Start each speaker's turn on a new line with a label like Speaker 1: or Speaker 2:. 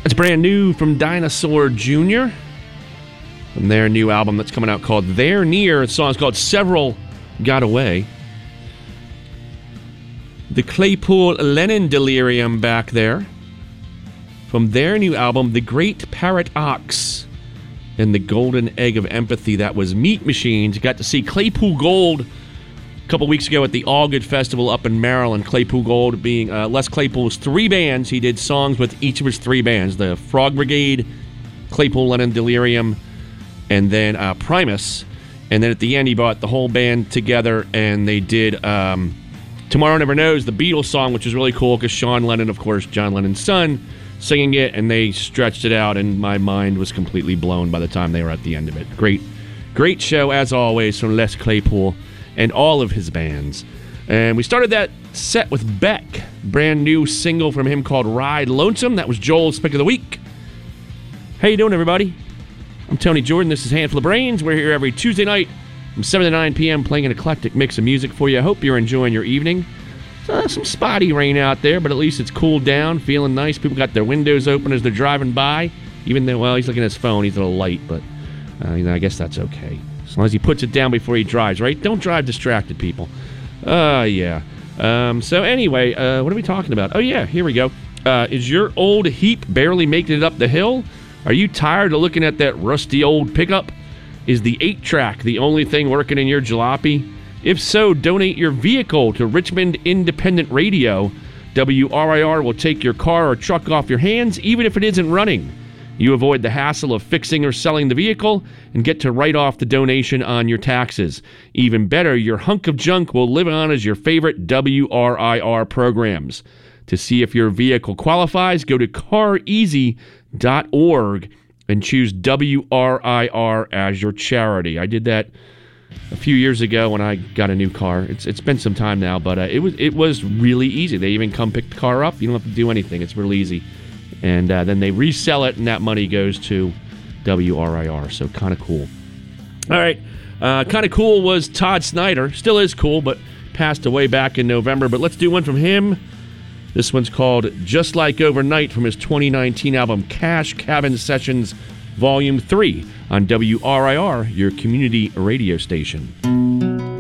Speaker 1: It's brand new from Dinosaur Jr. from their new album that's coming out called They're Near. The song's called Several Got Away. The Claypool Lennon Delirium back there from their new album, The Great Parrot Ox, and the Golden Egg of Empathy. That was Meat Machines. You got to see Claypool Gold a couple weeks ago at the All Good Festival up in Maryland. Claypool Gold being Les Claypool's three bands. He did songs with each of his three bands, the Frog Brigade, Claypool Lennon Delirium, and then Primus. And then at the end, he brought the whole band together, and they did Tomorrow Never Knows, the Beatles song, which is really cool because Sean Lennon, of course, John Lennon's son, singing it, and they stretched it out, and my mind was completely blown by the time they were at the end of it. Great show, as always, from Les Claypool and all of his bands. And we started that set with Beck, brand new single from him called Ride Lonesome. That was Joel's Pick of the Week. How you doing, everybody? I'm Tony Jordan. This is Handful of Brains. We're here every Tuesday night from 7 to 9 p.m. playing an eclectic mix of music for you. I hope you're enjoying your evening. Some spotty rain out there, but at least it's cooled down, feeling nice. People got their windows open as they're driving by, even though, well, he's looking at his phone. He's a little light, but I guess that's okay. As long as he puts it down before he drives, right? Don't drive distracted, people. Yeah. So anyway, what are we talking about? Oh, yeah, here we go. Is your old Heap barely making it up the hill? Are you tired of looking at that rusty old pickup? Is the 8-track the only thing working in your jalopy? If so, donate your vehicle to Richmond Independent Radio. WRIR will take your car or truck off your hands, even if it isn't running. You avoid the hassle of fixing or selling the vehicle and get to write off the donation on your taxes. Even better, your hunk of junk will live on as your favorite WRIR programs. To see if your vehicle qualifies, go to careasy.org and choose WRIR as your charity. I did that a few years ago when I got a new car. It's been some time now, but it was really easy. They even come pick the car up. You don't have to do anything. It's really easy. And then they resell it, and that money goes to WRIR. So kind of cool. All right. Kind of cool was Todd Snyder. Still is cool, but passed away back in November. But let's do one from him. This one's called Just Like Overnight from his 2019 album Cash Cabin Sessions Volume 3 on WRIR, your community radio station.